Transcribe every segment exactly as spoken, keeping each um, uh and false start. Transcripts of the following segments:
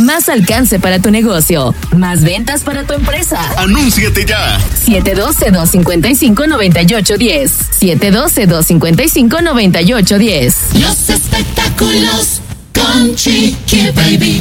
Más alcance para tu negocio. Más ventas para tu empresa. ¡Anúnciate ya! siete uno dos, dos cinco cinco, nueve ocho uno cero. siete uno dos, dos cinco cinco, nueve ocho uno cero. Los espectáculos con Chiqui Baby.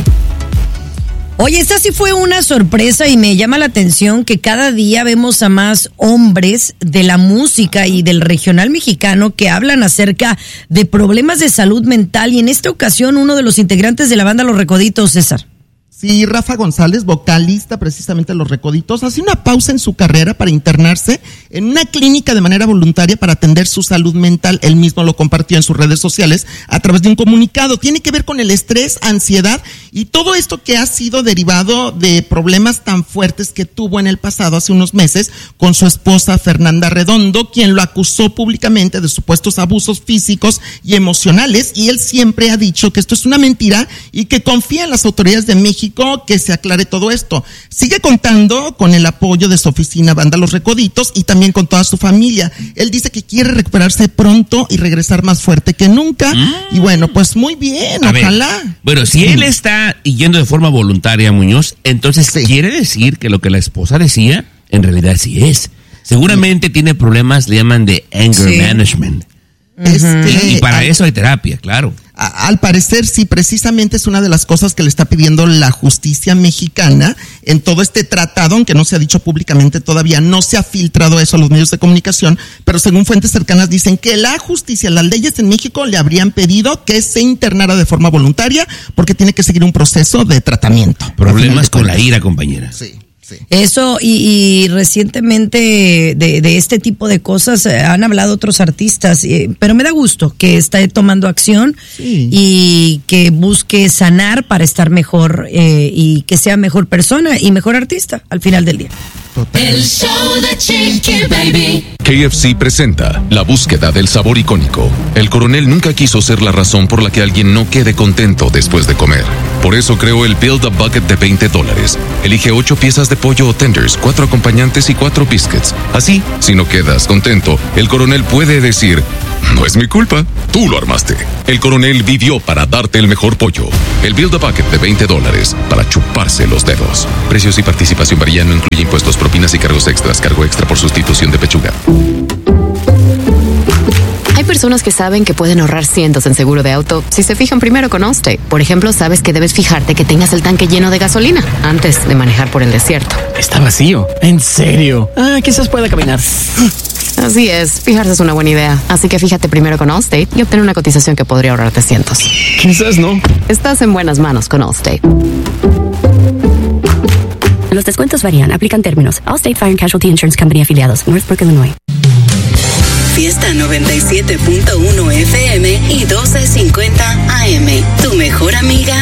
Oye, esta sí fue una sorpresa y me llama la atención que cada día vemos a más hombres de la música y del regional mexicano que hablan acerca de problemas de salud mental, y en esta ocasión uno de los integrantes de la banda Los Recoditos, César. Sí, Rafa González, vocalista precisamente de Los Recoditos, hace una pausa en su carrera para internarse en una clínica de manera voluntaria para atender su salud mental. Él mismo lo compartió en sus redes sociales a través de un comunicado. Tiene que ver con el estrés, ansiedad y todo esto que ha sido derivado de problemas tan fuertes que tuvo en el pasado, hace unos meses, con su esposa Fernanda Redondo, quien lo acusó públicamente de supuestos abusos físicos y emocionales, y él siempre ha dicho que esto es una mentira y que confía en las autoridades de México que se aclare todo esto. Sigue contando con el apoyo de su oficina Banda Los Recoditos y también con toda su familia. Él dice que quiere recuperarse pronto y regresar más fuerte que nunca. Mm. Y bueno, pues muy bien, a ojalá. Ver, bueno, si él está yendo de forma voluntaria, Muñoz, entonces sí. Quiere decir que lo que la esposa decía, en realidad sí es. Seguramente sí. Tiene problemas, le llaman de anger sí. management. Este, y, y para eso hay terapia, claro. A, al parecer, sí, precisamente es una de las cosas que le está pidiendo la justicia mexicana en todo este tratado, aunque no se ha dicho públicamente todavía, no se ha filtrado eso a los medios de comunicación, pero según fuentes cercanas dicen que la justicia, las leyes en México le habrían pedido que se internara de forma voluntaria porque tiene que seguir un proceso de tratamiento. Problemas con la ira, compañera. Sí. Sí. Eso, y, y recientemente de, de este tipo de cosas eh, han hablado otros artistas, eh, pero me da gusto que esté tomando acción sí. Y que busque sanar para estar mejor eh, y que sea mejor persona y mejor artista al final del día. El show de Chiqui Baby. K F C presenta la búsqueda del sabor icónico. El coronel nunca quiso ser la razón por la que alguien no quede contento después de comer. Por eso creó el Build a Bucket de veinte dólares. Elige ocho piezas de pollo o tenders, cuatro acompañantes y cuatro biscuits. Así, si no quedas contento, el coronel puede decir: no es mi culpa, tú lo armaste. El coronel vivió para darte el mejor pollo. El Build a Bucket de veinte dólares para chuparse los dedos. Precios y participación varían, no incluye impuestos, propinas y cargos extras. Cargo extra por sustitución de pechuga. Hay personas que saben que pueden ahorrar cientos en seguro de auto si se fijan primero con Allstate. Por ejemplo, sabes que debes fijarte que tengas el tanque lleno de gasolina antes de manejar por el desierto. Está vacío. ¿En serio? Ah, quizás pueda caminar. Así es, fijarse es una buena idea. Así que fíjate primero con Allstate y obtén una cotización que podría ahorrarte cientos. Quizás no. Estás en buenas manos con Allstate. Los descuentos varían, aplican términos. Allstate Fire and Casualty Insurance Company afiliados, Northbrook, Illinois. Fiesta noventa y siete punto uno F M y doce cincuenta A M. Tu mejor amiga